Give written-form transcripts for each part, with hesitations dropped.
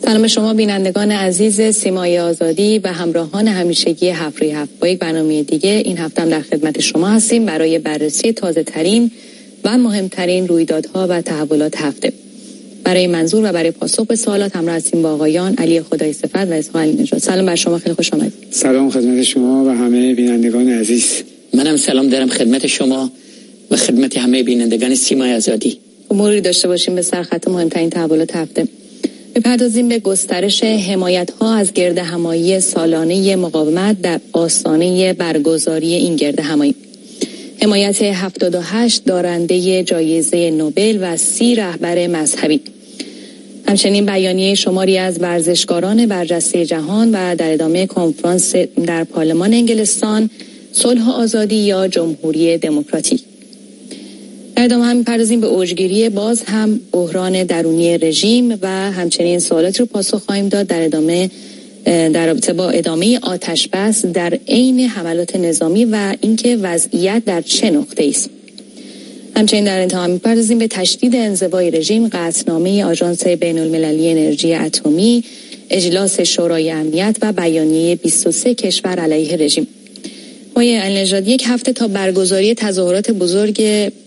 سلام شما بینندگان عزیز سیمای آزادی و همراهان همیشگی هفت روی هفت. با یک برنامه دیگه این هفته هم در خدمت شما هستیم برای بررسی تازه ترین و مهمترین رویدادها و تحولات هفته. برای منظور و برای پاسخ به سوالات همراه هستیم با آقایان علی خدای صفت و اسحاق علی نژاد. سلام بر شما، خیلی خوش آمدید. سلام خدمت شما و همه بینندگان عزیز. منم سلام دارم خدمت شما و خدمت همه بینندگان سیمای آزادی. اموری داشته باشیم به سرخط مهمترین تحولات هفته. بپردازیم به گسترش حمایت‌ها از گردهمایی سالانه مقاومت در آستانه برگزاری این گردهمایی. حمایت 78 دارنده جایزه نوبل و 30 رهبر مذهبی. همچنین بیانیه شماری از ورزشکاران برجسته جهان و در ادامه کنفرانس در پارلمان انگلستان صلح و آزادی یا جمهوری دموکراتیک. در ادامه هم می‌پردازیم به اوجگیری باز هم بحران درونی رژیم و همچنین سوالات رو پاسخ خواهیم داد در رابطه با ادامه آتش بس در عین حملات نظامی و اینکه وضعیت در چه نقطه‌ای است. همچنین در انتها می‌پردازیم به تشدید انزوای رژیم، قطعنامه آژانس بین‌المللی انرژی اتمی، اجلاس شورای امنیت و بیانیه 23 کشور علیه رژیم. آقای علی نژاد، یک هفته تا برگزاری تظاهرات بزرگ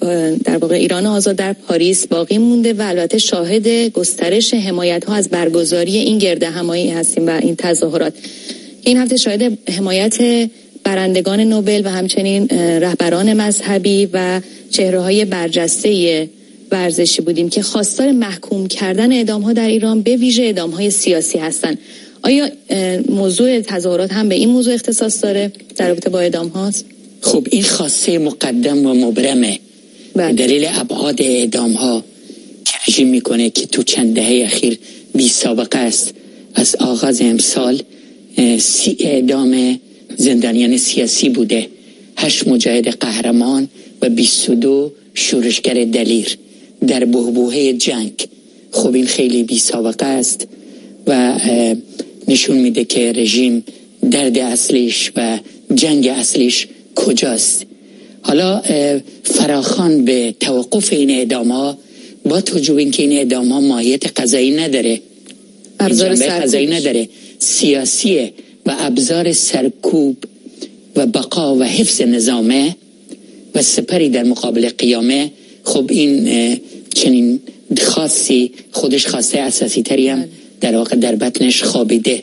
در واقع ایران آزاد در پاریس باقی مونده و البته شاهد گسترش حمایت‌ها از برگزاری این گردهمایی هستیم و این تظاهرات. این هفته شاهد حمایت برندگان نوبل و همچنین رهبران مذهبی و چهره‌های برجسته ورزشی بودیم که خواستار محکوم کردن اعدام‌ها در ایران به ویژه اعدام‌های سیاسی هستند. آیا موضوع تظاهرات هم به این موضوع اختصاص داره در رابطه با اعدام هاست؟ خب این خاصه مقدم و مبرمه. دلیل ابعاد اعدام ها که رژیم میکنه که تو چند دهه اخیر بی سابقه است. از آغاز امسال 30 اعدام زندانیان سیاسی بوده، 8 مجاهد قهرمان و 22 شورشگر دلیر در بحبوحه جنگ. خب این خیلی بی سابقه است و نشون میده که رژیم درد اصلیش و جنگ اصلیش کجاست. حالا فراخوان به توقف این اعدام‌ها با توجه به اینکه این اعدام‌ها ماهیت قضایی نداره، ابزار قضایی نداره، سیاسیه و ابزار سرکوب و بقا و حفظ نظامه و سپری در مقابل قیامه. خب این چنین خاصی خودش خواسته اساسی تری هم در واقع در بطنش خوابیده.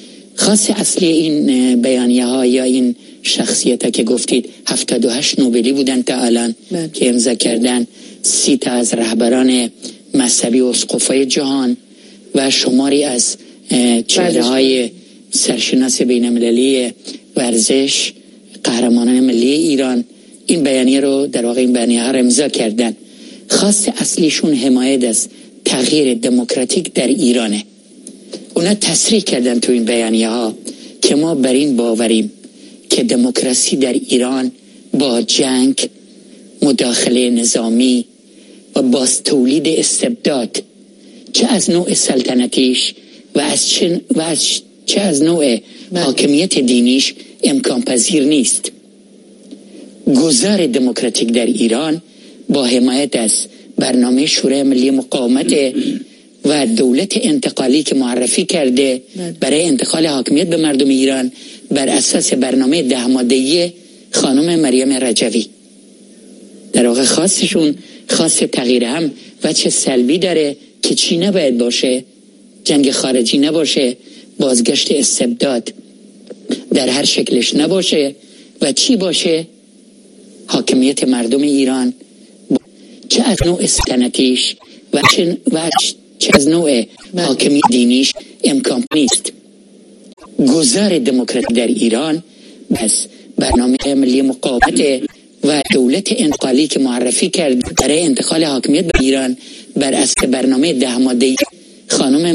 خاص اصلی این بیانیه ها یا این شخصیت ها که گفتید 78 نوبلی بودن تا الان که امضا کردن، 30 تا از رهبران مذهبی و اسقفای جهان و شماری از چهره های سرشناس بین المللی ورزش، قهرمانان ملی ایران این بیانیه رو در واقع این بیانیه ها رو امضا کردن. خاص اصلیشون حمایت از تغییر دموکراتیک در ایرانه. اونا تصریح کردن تو این بیانیه ها که ما بر این باوریم که دموکراسی در ایران با جنگ، مداخله نظامی و باز تولید استبداد چه از نوع سلطنتیش و چه از نوع حاکمیت دینیش امکان پذیر نیست. گذار دموکراتیک در ایران با حمایت از برنامه شورای ملی مقاومت و دولت انتقالی که معرفی کرده برای انتقال حاکمیت به مردم ایران بر اساس برنامه 10 ماده‌ای خانم مریم رجوی. در واقع خاصشون خاص تغییر هم و چه سلبی داره که چی نباید باشه، جنگ خارجی نباشه، بازگشت استبداد در هر شکلش نباشه و چی باشه، حاکمیت مردم ایران چه از نوع سلطنتیش و چه از نوع حاکمیت دینیش امکان نیست. گذار دموکراسی در ایران بس برنامه ملی مقاومت و دولت انتقالی که معرفی کرد برای انتقال حاکمیت به ایران بر اساس برنامه 10 ماده‌ای خانم